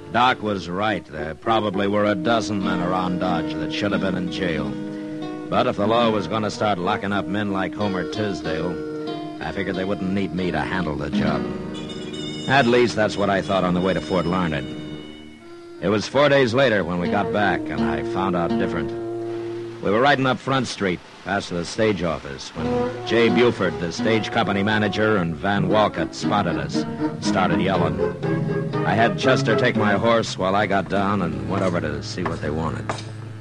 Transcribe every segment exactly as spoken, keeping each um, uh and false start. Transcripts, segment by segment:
Doc was right. There probably were a dozen men around Dodge that should have been in jail. But if the law was going to start locking up men like Homer Tisdale, I figured they wouldn't need me to handle the job. At least that's what I thought on the way to Fort Larned. It was four days later when we got back, and I found out different. We were riding up Front Street, past the stage office, when Jay Buford, the stage company manager, and Van Walcott spotted us and started yelling. I had Chester take my horse while I got down and went over to see what they wanted.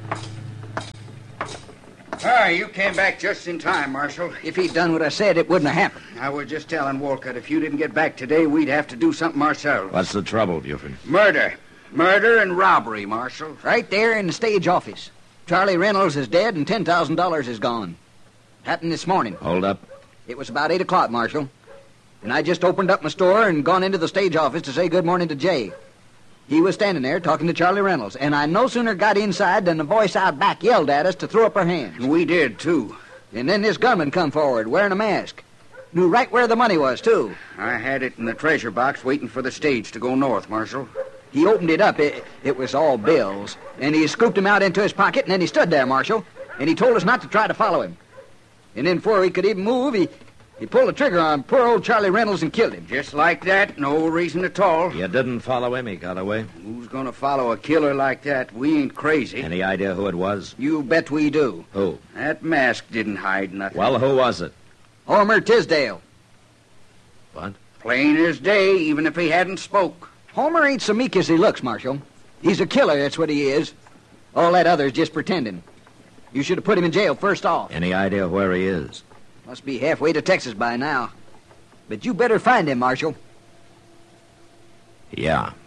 Ah, you came back just in time, Marshal. If he'd done what I said, it wouldn't have happened. I was just telling Walcott if you didn't get back today, we'd have to do something ourselves. What's the trouble, Buford? Murder. Murder and robbery, Marshal. Right there in the stage office. Charlie Reynolds is dead and ten thousand dollars is gone. Happened this morning. Hold up. It was about eight o'clock, Marshal. And I just opened up my store and gone into the stage office to say good morning to Jay. He was standing there talking to Charlie Reynolds, and I no sooner got inside than the voice out back yelled at us to throw up our hands. We did, too. And then this gunman come forward wearing a mask. Knew right where the money was, too. I had it in the treasure box waiting for the stage to go north, Marshal. He opened it up. It, it was all bills. And he scooped them out into his pocket, and then he stood there, Marshal. And he told us not to try to follow him. And then before he could even move, he, he pulled the trigger on poor old Charlie Reynolds and killed him. Just like that, no reason at all. You didn't follow him, he got away? Who's gonna follow a killer like that? We ain't crazy. Any idea who it was? You bet we do. Who? That mask didn't hide nothing. Well, who was it? Homer Tisdale. What? Plain as day, even if he hadn't spoke. Homer ain't so meek as he looks, Marshal. He's a killer, that's what he is. All that other's just pretending. You should have put him in jail first off. Any idea where he is? Must be halfway to Texas by now. But you better find him, Marshal. Yeah.